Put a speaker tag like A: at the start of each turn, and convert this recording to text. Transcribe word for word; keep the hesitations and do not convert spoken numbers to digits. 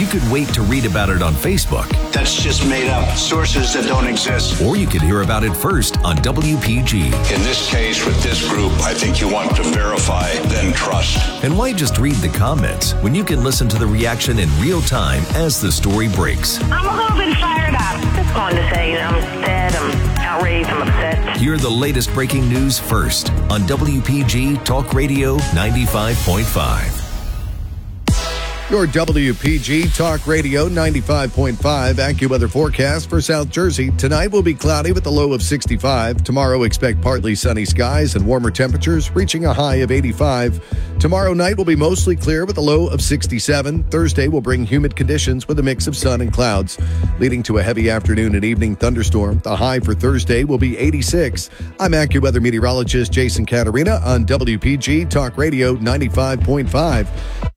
A: You could wait to read about it on Facebook.
B: That's just made up. Sources that don't exist.
A: Or you could hear about it first on W P G.
B: In this case, with this group, I think you want to verify, then trust.
A: And why just read the comments when you can listen to the reaction in real time as the story breaks?
C: I'm a little bit fired up. Just going to say, I'm sad, I'm outraged, I'm upset.
A: Hear the latest breaking news first on W P G Talk Radio ninety-five point five.
D: Your W P G Talk Radio ninety-five point five AccuWeather forecast for South Jersey. Tonight will be cloudy with a low of sixty-five. Tomorrow expect partly sunny skies and warmer temperatures reaching a high of eighty-five. Tomorrow night will be mostly clear with a low of sixty-seven. Thursday will bring humid conditions with a mix of sun and clouds, leading to a heavy afternoon and evening thunderstorm. The high for Thursday will be eighty-six. I'm AccuWeather meteorologist Jason Caterina on W P G Talk Radio ninety-five point five.